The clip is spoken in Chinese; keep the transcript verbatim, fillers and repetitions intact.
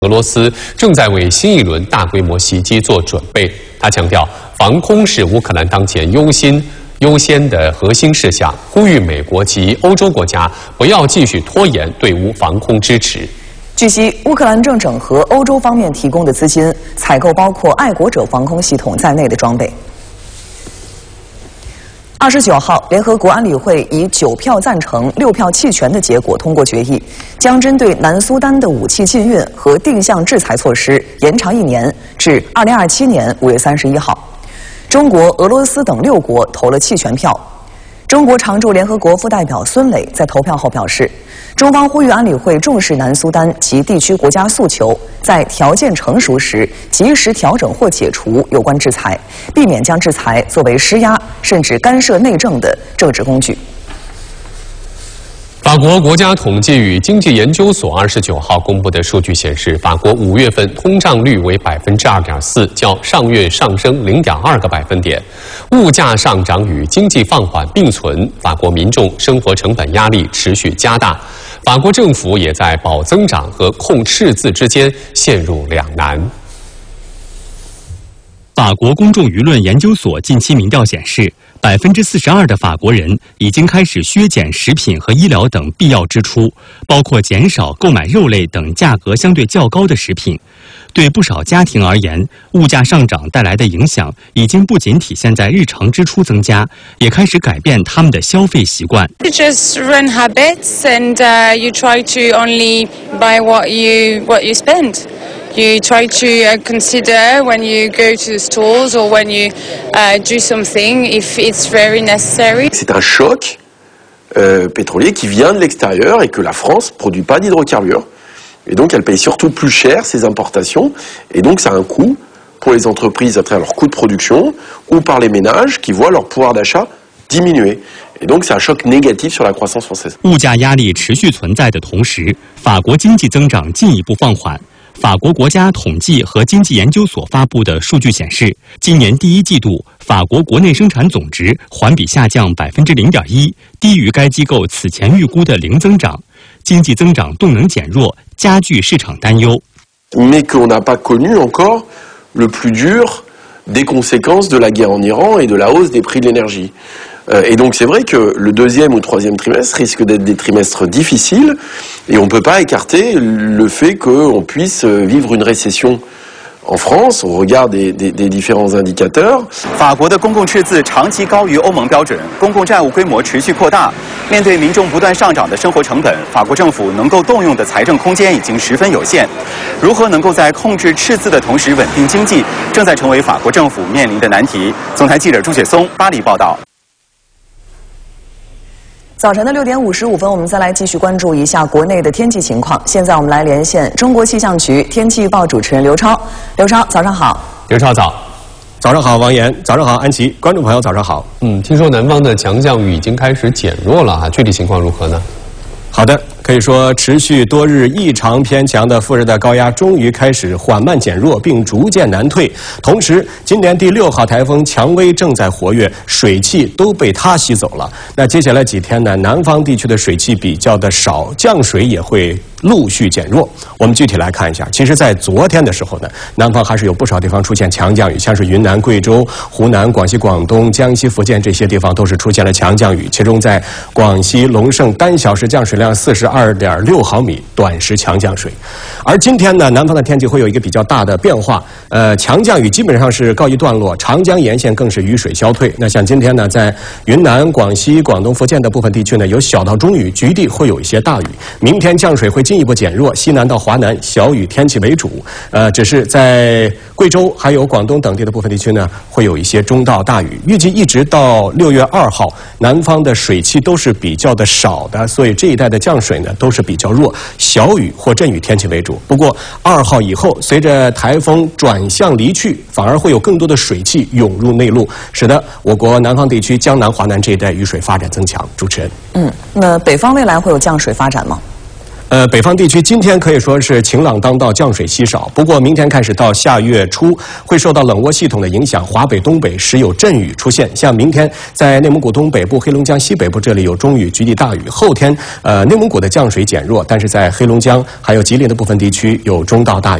俄罗斯正在为新一轮大规模袭击做准备。他强调，防空是乌克兰当前优先优先的核心事项，呼吁美国及欧洲国家不要继续拖延对乌防空支持。 据悉，乌克兰正整合欧洲方面提供的资金，采购包括爱国者防空系统在内的装备。二十九号，联合国安理会以九票赞成、六票弃权的结果通过决议，将针对南苏丹的武器禁运和定向制裁措施延长一年，至二零二七年五月三十一号。中国、俄罗斯等六国投了弃权票。中国常驻联合国副代表孙磊在投票后表示，中方呼吁安理会重视南苏丹及地区国家诉求，在条件成熟时及时调整或解除有关制裁，避免将制裁作为施压甚至干涉内政的政治工具。 法国国家统计与经济研究所二十九号公布的数据显示，法国五月份通胀率为百分之二点四，较上月上升零点二个百分点。物价上涨与经济放缓并存，法国民众生活成本压力持续加大。法国政府也在保增长和控赤字之间陷入两难。 法国公众舆论研究所近期民调显示，百分之四十二的法国人已经开始削减食品和医疗等必要支出，包括减少购买肉类等价格相对较高的食品。对不少家庭而言，物价上涨带来的影响已经不仅体现在日常支出增加，也开始改变他们的消费习惯。 You just run habits and uh, you try to only buy what you what you spend. You try to uh, consider when you go to the stores or when you uh, do something if it's very necessary. C'est un choc euh, pétrolier qui vient de l'extérieur et que la France ne produit pas d'hydrocarbures. Et donc elle paye surtout plus cher ses importations. Et donc ça a un coût pour les entreprises à travers leur coût de production ou par les ménages qui voient leur pouvoir d'achat diminuer. Et donc c'est un choc négatif sur la croissance française. 物价压力持续存在的同时，法国经济增长进一步放缓。 法国国家统计和经济研究所发布的数据显示，今年第一季度法国国内生产总值环比下降百分之零点一，低于该机构此前预估的零增长，经济增长动能减弱，加剧市场担忧。 Mais qu'on n'a pas connu encore le plus dur des conséquences de la guerre en Iran et de la hausse des prix de l'énergie. Et donc c'est vrai que le deuxième ou troisième trimestre risque d'être des trimestres difficiles et on ne peut pas écarter le fait qu'on puisse vivre une récession en France au regard des, des, des différents indicateurs. 法国的公共赤字长期高于欧盟标准，公共债务规模持续扩大。面对民众不断上涨的生活成本，法国政府能够动用的财政空间已经十分有限。如何能够在控制赤字的同时稳定经济，正在成为法国政府面临的难题。总台记者朱雪松巴黎报道。 早晨的六点五十五分，我们再来继续关注一下国内的天气情况。现在我们来连线中国气象局天气预报主持人刘超。刘超，早上好。 刘超早。 早上好，王岩。早上好，安琪。观众朋友，早上好。 嗯，听说南方的强降雨已经开始减弱了啊，具体情况如何呢？ 好的。 可以说，持续多日异常偏强的副热带高压终于开始缓慢减弱，并逐渐南退。同时，今年第六号台风蔷薇正在活跃，水汽都被它吸走了。那接下来几天呢，南方地区的水汽比较的少，降水也会陆续减弱。我们具体来看一下，其实，在昨天的时候呢，南方还是有不少地方出现强降雨，像是云南、贵州、湖南、广西、广东、江西、福建这些地方都是出现了强降雨。其中，在广西隆盛，单小时降水量四十二点六毫米，短时强降水。而今天呢，南方的天气会有一个比较大的变化，呃，强降雨基本上是告一段落，长江沿线更是雨水消退。那像今天呢，在云南、广西、广东、福建的部分地区呢，有小到中雨，局地会有一些大雨。明天降水会进一步减弱，西南到华南小雨天气为主。呃，只是在贵州还有广东等地的部分地区呢，会有一些中到大雨。预计一直到六月二号，南方的水汽都是比较的少的，所以这一带的降水呢，都是比较弱，小雨或阵雨天气为主。不过二号以后，随着台风转向离去，反而会有更多的水汽涌入内陆，使得我国南方地区江南、华南这一带雨水发展增强。主持人， 嗯，那北方未来会有降水发展吗？ 呃，北方地区今天可以说是晴朗当道，降水稀少。不过明天开始到下月初，会受到冷涡系统的影响，华北、东北时有阵雨出现。像明天在内蒙古东北部、黑龙江西北部这里有中雨，局地大雨。后天，呃，内蒙古的降水减弱，但是在黑龙江还有吉林的部分地区有中到大雨。